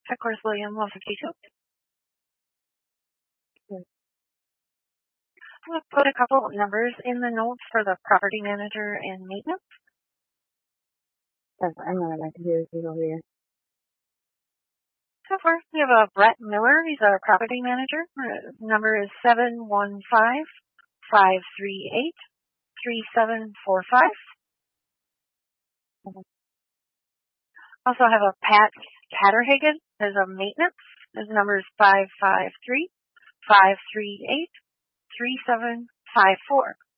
Headquarters William 152. I'm going to put a couple of numbers in the notes for the property manager and maintenance. Yes, I know what my computer is over here. So far, we have a Brett Miller. He's our property manager. Number is 715-538-3745. Also have a Pat Catterhagen as a maintenance. His number is 553-538-3754.